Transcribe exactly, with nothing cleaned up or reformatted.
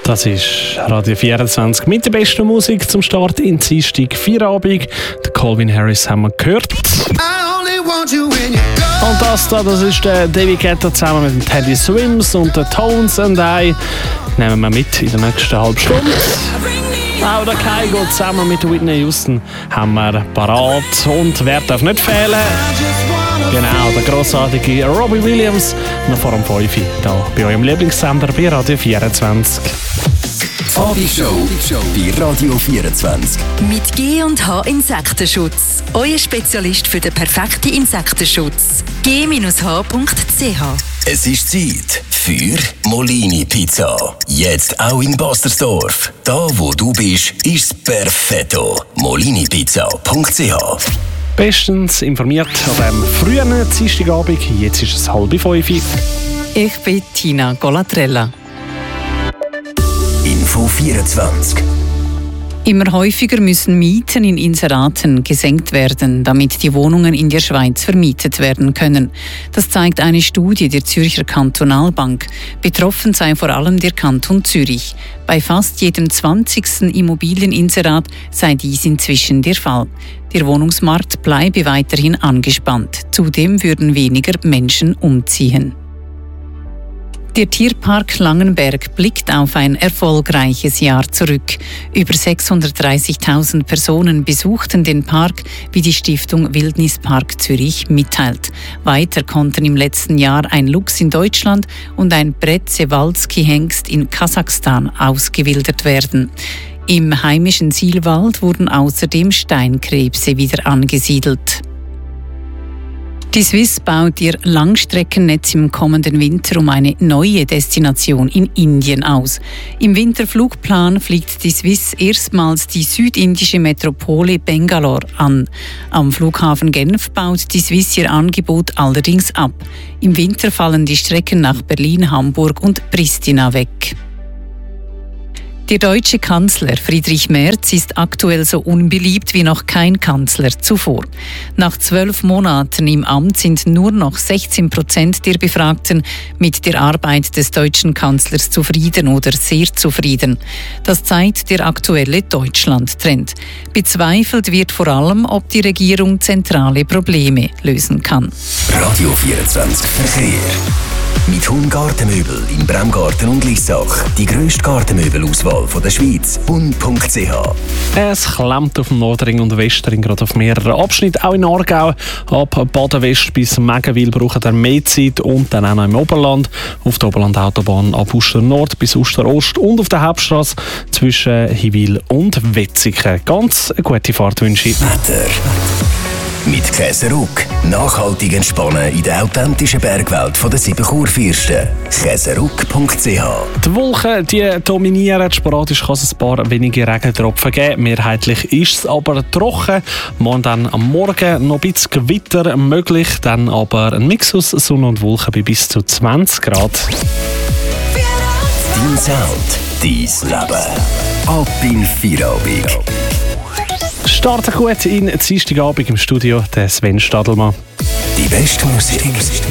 Das ist Radio vierundzwanzig mit der besten Musik zum Start in Dienstag Feierabend. Der Calvin Harris haben wir gehört. Und das da, das ist der David Guetta zusammen mit dem Teddy Swims und der Tones and I. Nehmen wir mit in der nächsten halben Stunde. Auch der Kai geht zusammen mit Whitney Houston haben wir parat. Und wer darf nicht fehlen? Genau, der grossartige Robbie Williams. Noch vor dem fünf Uhr hier bei eurem Lieblingssender bei Radio vierundzwanzig. Abendshow bei Radio vierundzwanzig. Mit G und H Insektenschutz. Euer Spezialist für den perfekten Insektenschutz. G H punkt c h. Es ist Zeit für Molini Pizza. Jetzt auch in Bastersdorf. Da, wo du bist, ist perfetto. molini pizza punkt c h. Bestens informiert an diesem frühen Dienstagabend. Jetzt ist es halb fünf. Ich bin Tina Golatrella. Info vierundzwanzig. Immer häufiger müssen Mieten in Inseraten gesenkt werden, damit die Wohnungen in der Schweiz vermietet werden können. Das zeigt eine Studie der Zürcher Kantonalbank. Betroffen sei vor allem der Kanton Zürich. Bei fast jedem zwanzigsten Immobilieninserat sei dies inzwischen der Fall. Der Wohnungsmarkt bleibe weiterhin angespannt. Zudem würden weniger Menschen umziehen. Der Tierpark Langenberg blickt auf ein erfolgreiches Jahr zurück. Über sechshundertdreißigtausend Personen besuchten den Park, wie die Stiftung Wildnispark Zürich mitteilt. Weiter konnten im letzten Jahr ein Luchs in Deutschland und ein Przewalski-Hengst in Kasachstan ausgewildert werden. Im heimischen Sihlwald wurden außerdem Steinkrebse wieder angesiedelt. Die Swiss baut ihr Langstreckennetz im kommenden Winter um eine neue Destination in Indien aus. Im Winterflugplan fliegt die Swiss erstmals die südindische Metropole Bangalore an. Am Flughafen Genf baut die Swiss ihr Angebot allerdings ab. Im Winter fallen die Strecken nach Berlin, Hamburg und Pristina weg. Der deutsche Kanzler Friedrich Merz ist aktuell so unbeliebt wie noch kein Kanzler zuvor. Nach zwölf Monaten im Amt sind nur noch sechzehn Prozent der Befragten mit der Arbeit des deutschen Kanzlers zufrieden oder sehr zufrieden. Das zeigt der aktuelle Deutschland-Trend. Bezweifelt wird vor allem, ob die Regierung zentrale Probleme lösen kann. Radio vierundzwanzig Verkehr. Mit Hund Gartenmöbel in Bremgarten und Lissach. Die grösste Gartenmöbelauswahl von der Schweiz. hund punkt c h. Es klemmt auf dem Nordring und Westring gerade auf mehreren Abschnitten. Auch in Aargau ab Baden-West bis Megenwil braucht er mehr Zeit und dann auch noch im Oberland. Auf der Oberland-Autobahn ab Uster Nord bis Uster Ost und auf der Hauptstrasse zwischen Hiwil und Wetzikon. Ganz eine gute Fahrt wünsche ich. Wetter. Mit Käseruck. Nachhaltig entspannen in der authentischen Bergwelt von der sieben Kurfürsten. käseruck punkt c h. Die Wolken die dominieren. Sporadisch kann es ein paar wenige Regentropfen geben. Mehrheitlich ist es aber trocken. Morgen dann am Morgen noch ein bisschen Gewitter möglich. Dann aber ein Mix aus Sonne und Wolken bei bis zu zwanzig Grad. Dein Sound, dein Leben. Ab in Feierabend. Starten gut in Dienstagabend im Studio, der Sven Stadelmann. Die beste Musik.